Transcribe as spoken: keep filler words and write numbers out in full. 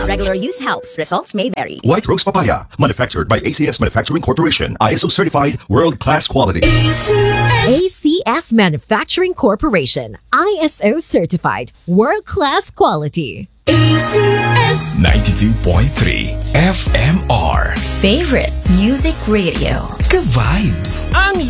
Regular use helps. Results may vary. White Rose Papaya, manufactured by A C S Manufacturing Corporation. I S O certified, world-class quality. A C S Manufacturing Corporation. I S O certified, world-class quality. A C S ninety-two point three F M R. Favorite music radio. Ka-vibes. Ang